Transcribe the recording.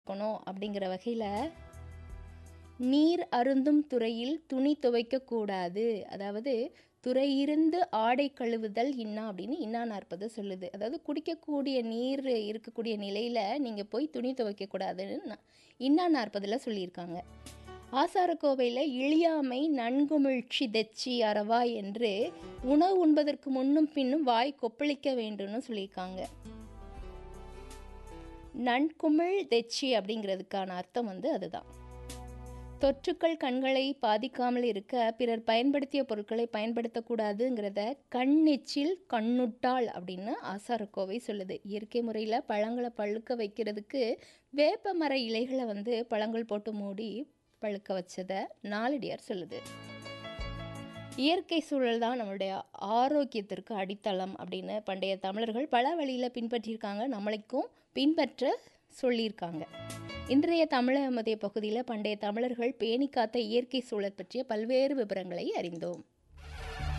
இருக்கணும் அப்படிங்கிற வகையில் நீர் அருந்தும் துறையில் துணி துவைக்கக்கூடாது, அதாவது துறையிருந்து ஆடை கழுவுதல் இன்னா அப்படின்னு இன்னா நாற்பது சொல்லுது. அதாவது குடிக்கக்கூடிய நீர் இருக்கக்கூடிய நிலையில் நீங்கள் போய் துணி துவைக்கக்கூடாதுன்னு இன்னா நாற்பதில் சொல்லியிருக்காங்க. ஆசாரக்கோவையில் இழியாமை நன்குமிழ்ச்சி தெச்சி அறவா என்று உணவு உண்பதற்கு முன்னும் பின்னும் வாய் கொப்பளிக்க வேண்டும்னு சொல்லியிருக்காங்க. நன்குமிழ் தெச்சி அப்படிங்கிறதுக்கான அர்த்தம் அதுதான். தொற்றுக்கள் கண்களை பாதிக்காமல் இருக்க பிறர் பயன்படுத்திய பொருட்களை பயன்படுத்தக்கூடாதுங்கிறத கண்ணெச்சில் கண்ணுட்டாள் அப்படின்னு ஆசாரக்கோவை சொல்லுது. இயற்கை முறையில் பழங்களை பழுக்க வைக்கிறதுக்கு வேப்ப மர இலைகளை பழங்கள் போட்டு மூடி பழுக்க வச்சதை நாலடியார் சொல்லுது. இயற்கை சூழல் தான் நம்மளுடைய ஆரோக்கியத்திற்கு அடித்தளம் அப்படின்னு பண்டைய தமிழர்கள் பல வழியில் பின்பற்றியிருக்காங்க, நம்மளுக்கும் பின்பற்ற சொல்லியிருக்காங்க. இன்றைய தமிழக மதிய பகுதியில் பண்டைய தமிழர்கள் பேணி காத்த இயற்கை சூழல் பற்றிய பல்வேறு விவரங்களை அறிந்தோம்.